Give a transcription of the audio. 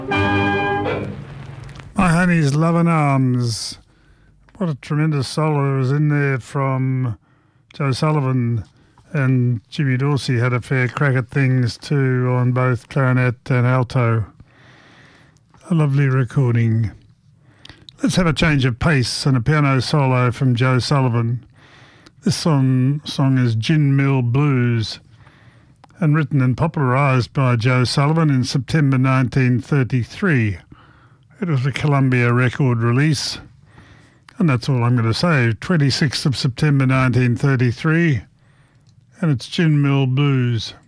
My Honey's Loving Arms. What a tremendous solo was in there from Joe Sullivan, and Jimmy Dorsey had a fair crack at things too on both clarinet and alto. A lovely recording. Let's have a change of pace and a piano solo from Joe Sullivan. This song is Gin Mill Blues, and written and popularised by Joe Sullivan in September 1933. It was a Columbia record release, and that's all I'm going to say. 26th of September 1933, and it's Gin Mill Blues.